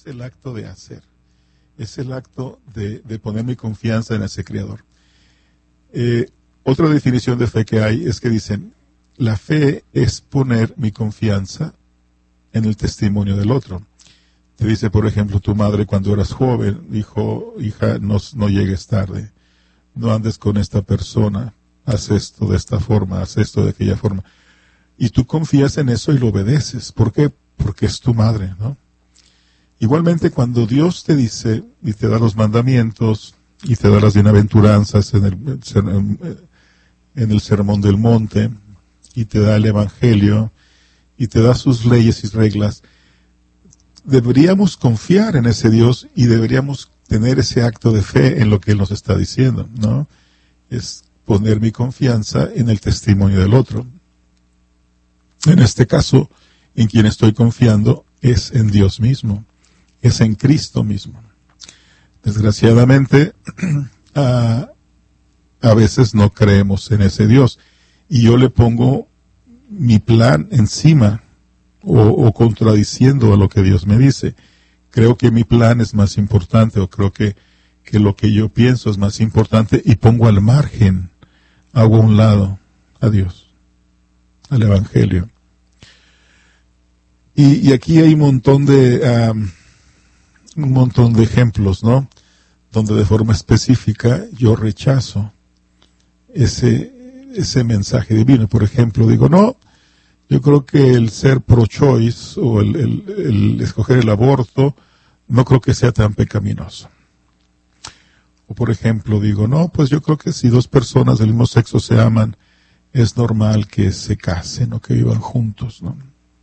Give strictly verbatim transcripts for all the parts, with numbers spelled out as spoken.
el acto de hacer. Es el acto de, de poner mi confianza en ese Creador. Eh, otra definición de fe que hay es que dicen, la fe es poner mi confianza en el testimonio del otro. Te dice, por ejemplo, tu madre cuando eras joven, dijo, hija, no, no llegues tarde, no andes con esta persona, haz esto de esta forma, haz esto de aquella forma. Y tú confías en eso y lo obedeces. ¿Por qué? Porque es tu madre, ¿no? Igualmente, cuando Dios te dice y te da los mandamientos y te da las bienaventuranzas en el, en el Sermón del Monte y te da el Evangelio y te da sus leyes y reglas, deberíamos confiar en ese Dios y deberíamos tener ese acto de fe en lo que Él nos está diciendo, ¿no? Es poner mi confianza en el testimonio del otro. En este caso, en quien estoy confiando es en Dios mismo, es en Cristo mismo. Desgraciadamente, a, a veces no creemos en ese Dios y yo le pongo mi plan encima o, o contradiciendo a lo que Dios me dice. Creo que mi plan es más importante o creo que, que lo que yo pienso es más importante y pongo al margen, hago a un lado a Dios, al Evangelio. Y, y aquí hay un montón de um, un montón de ejemplos, ¿no? Donde de forma específica yo rechazo ese, ese mensaje divino. Por ejemplo, digo, no, yo creo que el ser pro-choice o el, el, el escoger el aborto, no creo que sea tan pecaminoso. O por ejemplo, digo, no, pues yo creo que si dos personas del mismo sexo se aman, es normal que se casen o que vivan juntos, ¿no?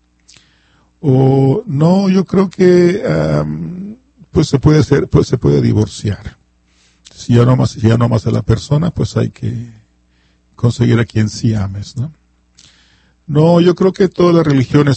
O no, yo creo que um, pues se puede hacer, pues se puede divorciar. Si ya no amas, si ya no amas a la persona, pues hay que conseguir a quien sí ames, ¿no? No, yo creo que todas las religiones